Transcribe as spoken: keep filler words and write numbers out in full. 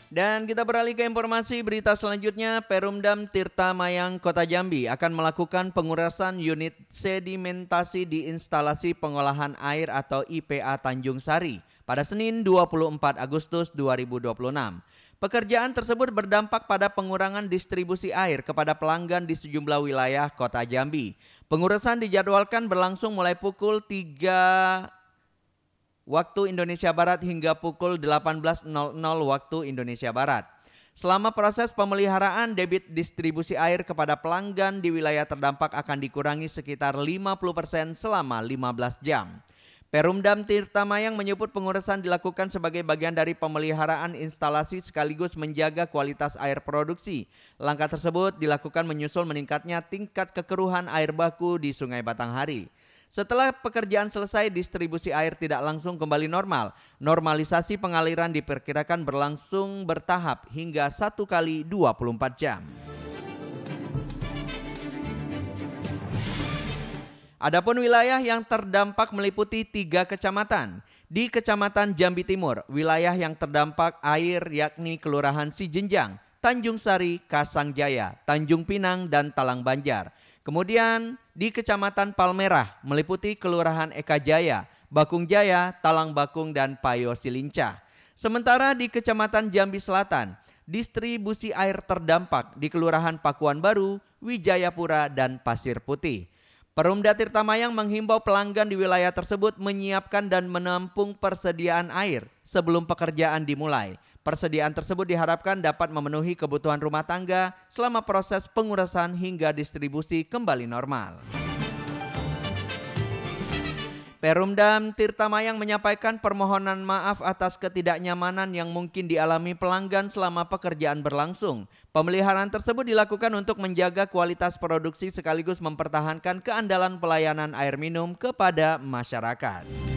Dan kita beralih ke informasi berita selanjutnya. Perumdam Tirta Mayang Kota Jambi akan melakukan pengurasan unit sedimentasi di instalasi pengolahan air atau I P A Tanjung Sari pada Senin dua puluh empat Agustus dua ribu dua puluh enam. Pekerjaan tersebut berdampak pada pengurangan distribusi air kepada pelanggan di sejumlah wilayah Kota Jambi. Pengurasan dijadwalkan berlangsung mulai pukul tiga waktu Indonesia Barat hingga pukul delapan belas nol nol waktu Indonesia Barat. Selama proses pemeliharaan, debit distribusi air kepada pelanggan di wilayah terdampak akan dikurangi sekitar lima puluh persen selama lima belas jam. Perumdam Tirta Mayang menyebut pengurasan dilakukan sebagai bagian dari pemeliharaan instalasi sekaligus menjaga kualitas air produksi. Langkah tersebut dilakukan menyusul meningkatnya tingkat kekeruhan air baku di Sungai Batanghari. Setelah pekerjaan selesai, distribusi air tidak langsung kembali normal. Normalisasi pengaliran diperkirakan berlangsung bertahap hingga satu kali dua puluh empat jam. Adapun wilayah yang terdampak meliputi tiga kecamatan. Di Kecamatan Jambi Timur, wilayah yang terdampak air yakni Kelurahan Sijenjang, Tanjung Sari, Kasangjaya, Tanjung Pinang, dan Talang Banjar. Kemudian di Kecamatan Palmerah meliputi Kelurahan Eka Jaya, Bakung Jaya, Talang Bakung, dan Payo Silincah. Sementara di Kecamatan Jambi Selatan, distribusi air terdampak di Kelurahan Pakuan Baru, Wijayapura, dan Pasir Putih. Perumda Tirta Mayang menghimbau pelanggan di wilayah tersebut menyiapkan dan menampung persediaan air sebelum pekerjaan dimulai. Persediaan tersebut diharapkan dapat memenuhi kebutuhan rumah tangga selama proses pengurasan hingga distribusi kembali normal. Perumdam Tirta Mayang menyampaikan permohonan maaf atas ketidaknyamanan yang mungkin dialami pelanggan selama pekerjaan berlangsung. Pemeliharaan tersebut dilakukan untuk menjaga kualitas produksi sekaligus mempertahankan keandalan pelayanan air minum kepada masyarakat.